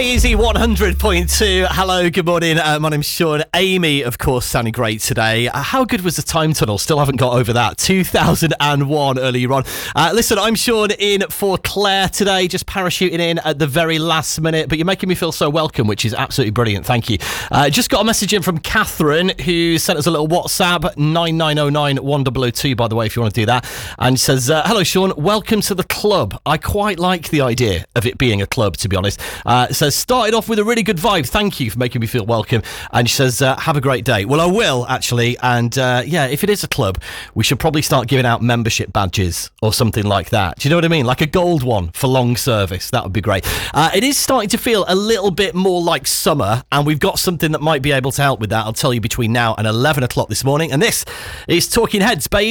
Easy 100.2. Hello, good morning. My name's Sean. Amy, of course, sounding great today. How good was the time tunnel? Still haven't got over that. 2001 earlier on. Listen, I'm Sean in for Claire today, just parachuting in at the very last minute, but you're making me feel so welcome, which is absolutely brilliant. Thank you. Just got a message in from Catherine, who sent us a little WhatsApp, 9909-1002, by the way, if you want to do that, and says, hello, Sean, welcome to the club. I quite like the idea of it being a club, to be honest. Says, started off with a really good vibe. Thank you for making me feel welcome. And she says, have a great day. Well, I will, actually. And yeah, if it is a club, we should probably start giving out membership badges or something like that. Do you know what I mean? Like a gold one for long service. That would be great. It is starting to feel a little bit more like summer, and we've got something that might be able to help with that. I'll tell you between now and 11 o'clock this morning. And this is Talking Heads, babe.